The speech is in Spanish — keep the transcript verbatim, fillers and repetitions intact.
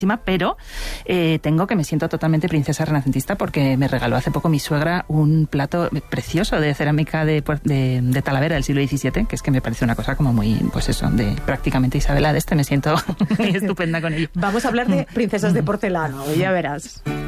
pero eh, tengo que me siento totalmente princesa renacentista porque me regaló hace poco mi suegra un plato precioso de cerámica de, de, de Talavera del siglo diecisiete, que es que me parece una cosa como muy, pues eso, de prácticamente Isabela de este, me siento muy estupenda con ello. Vamos a hablar de princesas de porcelana, ya verás.